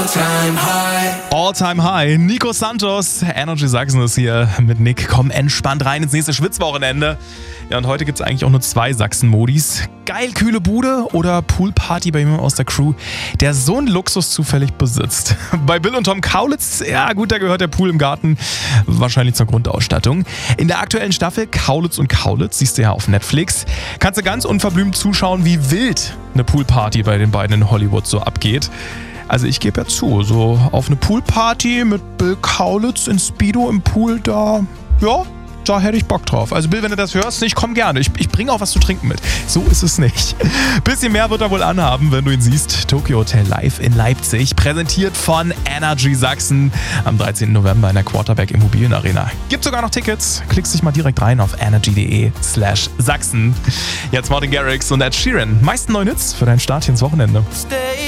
All Time High. Nico Santos, Energy Sachsen ist hier mit Nick. Komm entspannt rein ins nächste Schwitzwochenende. Ja, und heute gibt es eigentlich auch nur 2 Sachsen-Modis. Geil kühle Bude oder Poolparty bei jemandem aus der Crew, der so einen Luxus zufällig besitzt. Bei Bill und Tom Kaulitz, ja gut, da gehört der Pool im Garten wahrscheinlich zur Grundausstattung. In der aktuellen Staffel Kaulitz und Kaulitz, siehst du ja auf Netflix, kannst du ganz unverblümt zuschauen, wie wild eine Poolparty bei den beiden in Hollywood so abgeht. Also ich gebe ja zu, so auf eine Poolparty mit Bill Kaulitz in Speedo im Pool, da hätte ich Bock drauf. Also Bill, wenn du das hörst, ich komm gerne. Ich bringe auch was zu trinken mit. So ist es nicht. Bisschen mehr wird er wohl anhaben, wenn du ihn siehst. Tokyo Hotel live in Leipzig, präsentiert von Energy Sachsen am 13. November in der Quarterback Immobilienarena. Gibt sogar noch Tickets. Klickst dich mal direkt rein auf energy.de/Sachsen. Jetzt Martin Garrix und Ed Sheeran. Meisten neuen Hits für deinen Start hier ins Wochenende.